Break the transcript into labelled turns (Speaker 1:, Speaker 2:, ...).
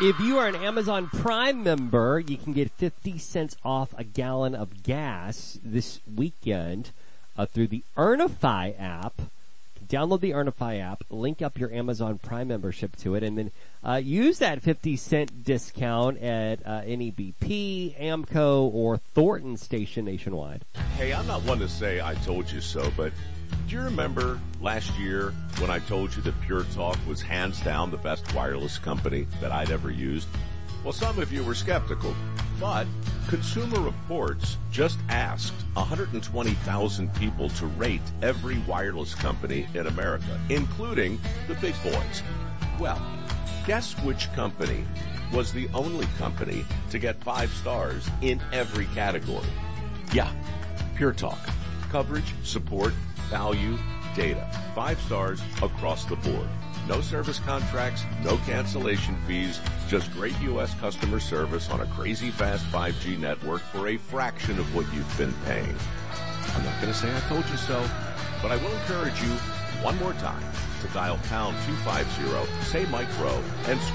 Speaker 1: If you are an Amazon Prime member, you can get 50 cents off a gallon of gas this weekend through the Earnify app. Download the Earnify app, link up your Amazon Prime membership to it, and then use that 50-cent discount at any BP, Amco, or Thornton station nationwide.
Speaker 2: Hey, I'm not one to say I told you so, but do you remember last year when I told you that Pure Talk was hands down the best wireless company that I'd ever used? Well, some of you were skeptical, but Consumer Reports just asked 120,000 people to rate every wireless company in America, including the big boys. Well, guess which company was the only company to get 5 stars in every category? Yeah, Pure Talk. Coverage, support, value, data. 5 stars across the board. No service contracts, no cancellation fees, just great U.S. customer service on a crazy fast 5G network for a fraction of what you've been paying. I'm not going to say I told you so, but I will encourage you one more time to dial pound 250, say Mike Rowe, and